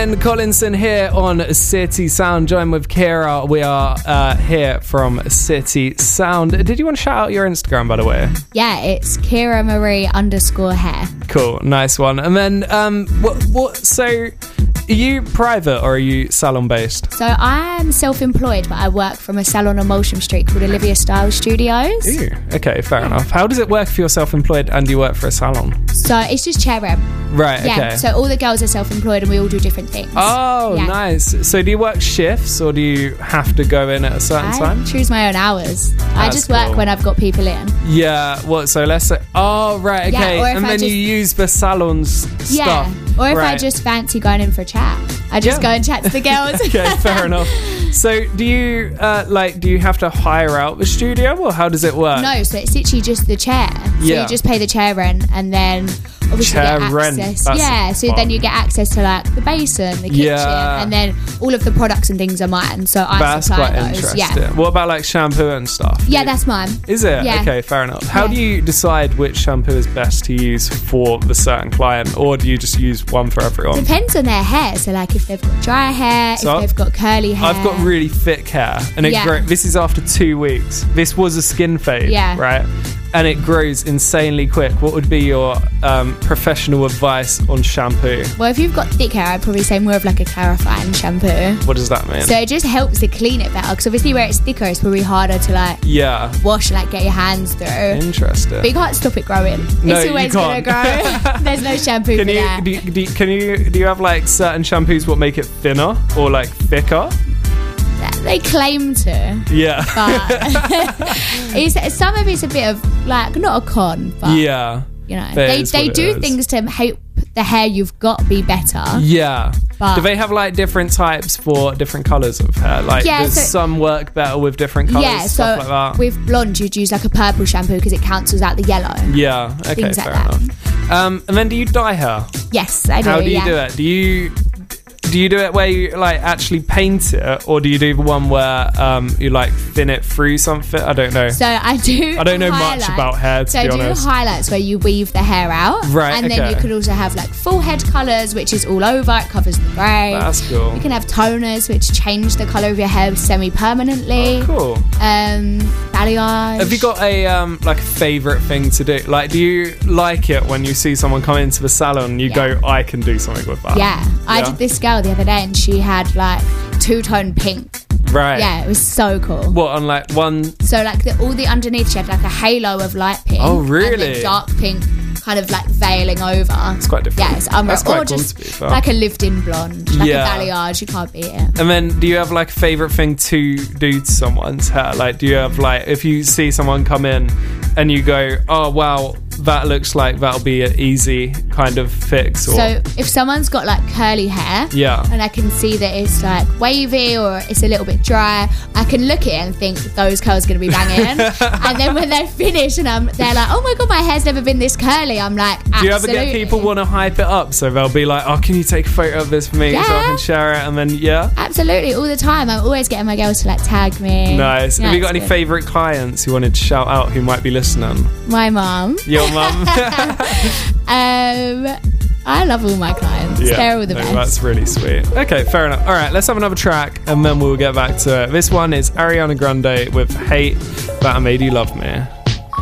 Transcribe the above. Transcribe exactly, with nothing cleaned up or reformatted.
Ryan Collinson here on City Sound, joined with Kira. We are uh, here from City Sound. Did you want to shout out your Instagram, by the way? Yeah, it's Kira Marie underscore hair. Cool, nice one. And then, um, what? What? So, are you private or are you salon based? So I'm self-employed, but I work from a salon on Molsham Street called Olivia Style Studios. Ooh, okay, fair enough. How does it work if you're self-employed and you work for a salon? So it's just chair rep. Right, yeah, okay. So all the girls are self-employed and we all do different things. Oh, yeah. Nice. So do you work shifts or do you have to go in at a certain I time? choose my own hours. That's I just work cool. when I've got people in. Yeah, what, so let's say, oh, right, okay. Yeah, or if and I then just- you use the salon's Yeah. stuff. Or if I Right. just fancy going in for a chat, I just Yeah. go and chat to the girls. Okay, fair enough. So do you, uh, like, do you have to hire out the studio or how does it work? No, so it's literally just the chair. So Yeah. you just pay the chair rent and then obviously Chair get rent, access. that's Yeah, so fun. then you get access to like the basin, the kitchen, Yeah. and then all of the products and things are mine. So I That's supply quite those. interesting. Yeah. What about like shampoo and stuff? Yeah, that's mine. Is it? Yeah. Okay, fair enough. How Yeah. do you decide which shampoo is best to use for the certain client, or do you just use one for everyone? Depends on their hair. So like if they've got dry hair, So if they've got curly hair. I've got really thick hair, and it Yeah. grow- this is after two weeks. This was a skin fade, Yeah. right? And it grows insanely quick. What would be your um, professional advice on shampoo? Well, if you've got thick hair, I'd probably say more of like a clarifying shampoo. What does that mean? So it just helps to clean it better. Because obviously where it's thicker, it's probably harder to like yeah, wash, like get your hands through. interesting. But you can't stop it growing. No, it's you always gonna can't. grow. There's no shampoo Can for you that. do, you, do you can you do you have like certain shampoos what make it thinner or like thicker? They claim to, Yeah, but it's, some of it's a bit of like not a con, but yeah, you know That they is they what it do is. things to help the hair you've got be better. yeah. But- Do they have like different types for different colours of hair? Like, Yeah, does so- some work better with different colours? Yeah, so stuff like that. with blonde you'd use like a purple shampoo because it cancels out the yellow. Yeah, okay, Things like fair that. enough. Um, and then do you dye hair? Yes, I do. How do you yeah. do it? Do you do you do it where you like actually paint it, or do you do the one where um, you like thin it through something? I don't know. So I do. I don't know much highlights. about hair, to so be I do honest. highlights where you weave the hair out, Right, And then okay. you could also have like full head colours, which is all over. It covers the grey. That's cool. You can have toners, which change the colour of your hair semi-permanently. Oh, cool. Um, balayage. Have you got a um, like a favourite thing to do? Like, do you like it when you see someone come into the salon and you Yeah. go, I can do something with that? Yeah, I Yeah? did this girl the other day, and she had like two-tone pink. Right. Yeah, it was so cool. What, on like one... So like the, all the underneath, she had like a halo of light pink. Oh, And really? then dark pink, kind of like veiling over. It's quite different. Yeah, it's unreal. That's quite Or cool, just to be fair. like a lived-in blonde, like Yeah. a balayage. You can't beat it. And then do you have like a favourite thing to do to someone's hair? Like, do you have like, if you see someone come in and you go, oh, wow, that looks like that'll be an easy kind of fix? Or, So if someone's got like curly hair, yeah. and I can see that it's like wavy or it's a little bit dry, I can look at it and think those curls going to be banging. And then when they finish and I'm, they're like, oh my god, my hair's never been this curly. I'm like, absolutely. Do you ever get people want to hype it up? So they'll be like, oh, can you take a photo of this for me so I Yeah. can share it? And then, yeah. Absolutely, all the time. I'm always getting my girls to like tag me. Nice. Yeah, Have you got it's any good. favourite clients you wanted to shout out who might be listening? My mum. Your mum? Um, I love all my clients. They're all the no, best. That's really sweet. Okay, fair enough. All right, let's have another track and then we'll get back to it. This one is Ariana Grande with Hate That I Made You Love Me.